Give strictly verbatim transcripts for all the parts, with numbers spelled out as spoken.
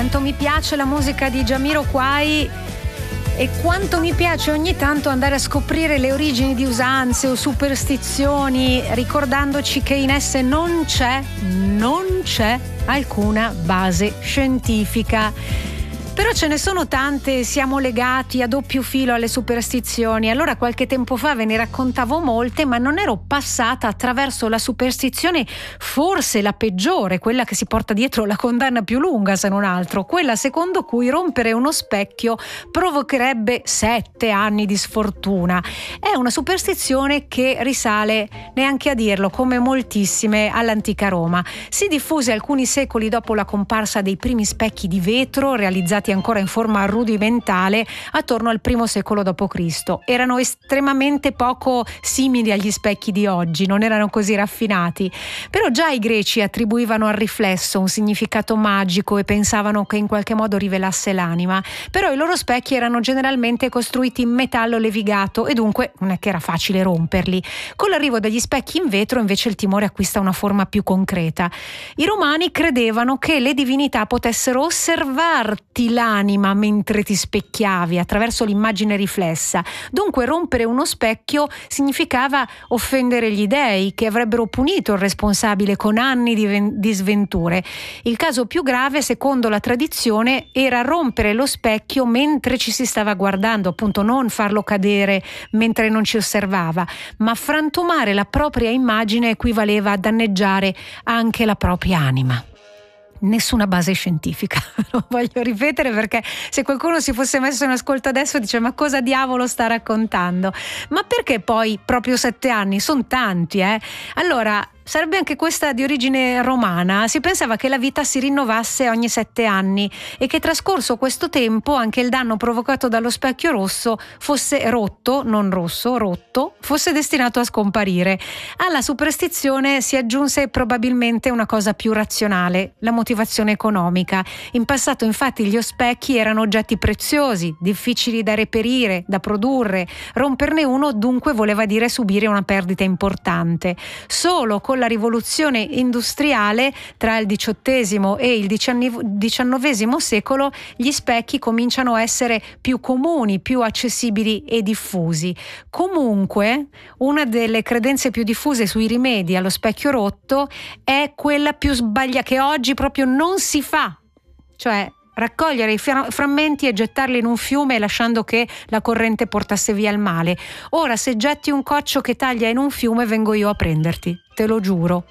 quanto mi piace la musica di Jamiroquai e quanto mi piace ogni tanto andare a scoprire le origini di usanze o superstizioni, ricordandoci che in esse non c'è, non c'è alcuna base scientifica. Però ce ne sono tante, siamo legati a doppio filo alle superstizioni. Allora qualche tempo fa ve ne raccontavo molte, ma non ero passata attraverso la superstizione forse la peggiore, quella che si porta dietro la condanna più lunga se non altro, quella secondo cui rompere uno specchio provocherebbe sette anni di sfortuna. È una superstizione che risale, neanche a dirlo, come moltissime, all'antica Roma. Si diffuse alcuni secoli dopo la comparsa dei primi specchi di vetro realizzati ancora in forma rudimentale attorno al primo secolo dopo Cristo. Erano estremamente poco simili agli specchi di oggi, non erano così raffinati, però già i greci attribuivano al riflesso un significato magico e pensavano che in qualche modo rivelasse l'anima. Però i loro specchi erano generalmente costruiti in metallo levigato e dunque non è che era facile romperli. Con l'arrivo degli specchi in vetro invece il timore acquista una forma più concreta. I romani credevano che le divinità potessero osservarti l'anima mentre ti specchiavi attraverso l'immagine riflessa. Dunque rompere uno specchio significava offendere gli dei, che avrebbero punito il responsabile con anni di, ven- di sventure. Il caso più grave, secondo la tradizione, era rompere lo specchio mentre ci si stava guardando, appunto non farlo cadere mentre non ci osservava, ma frantumare la propria immagine equivaleva a danneggiare anche la propria anima. Nessuna base scientifica, lo voglio ripetere perché se qualcuno si fosse messo in ascolto adesso dice ma cosa diavolo sta raccontando? Ma perché poi proprio sette anni? Sono tanti, eh? Allora, sarebbe anche questa di origine romana. Si pensava che la vita si rinnovasse ogni sette anni e che trascorso questo tempo anche il danno provocato dallo specchio rosso fosse rotto, non rosso, rotto, fosse destinato a scomparire. Alla superstizione si aggiunse probabilmente una cosa più razionale, la motivazione economica. In passato infatti gli specchi erano oggetti preziosi, difficili da reperire, da produrre. Romperne uno dunque voleva dire subire una perdita importante. Solo con la rivoluzione industriale tra il diciottesimo e il diciannovesimo secolo gli specchi cominciano a essere più comuni, più accessibili e diffusi. Comunque, una delle credenze più diffuse sui rimedi allo specchio rotto è quella più sbagliata, che oggi proprio non si fa, cioè raccogliere i frammenti e gettarli in un fiume lasciando che la corrente portasse via il male. Ora se getti un coccio che taglia in un fiume vengo io a prenderti, te lo giuro.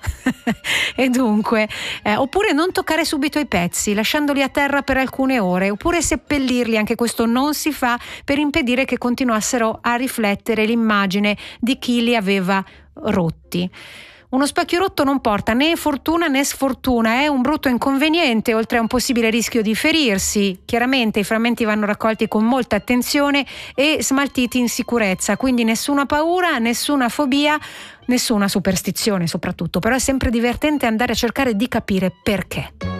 E dunque eh, oppure non toccare subito i pezzi lasciandoli a terra per alcune ore, oppure seppellirli, anche questo non si fa, per impedire che continuassero a riflettere l'immagine di chi li aveva rotti. Uno specchio rotto non porta né fortuna né sfortuna, è un brutto inconveniente oltre a un possibile rischio di ferirsi. Chiaramente i frammenti vanno raccolti con molta attenzione e smaltiti in sicurezza, quindi nessuna paura, nessuna fobia, nessuna superstizione soprattutto, però è sempre divertente andare a cercare di capire perché.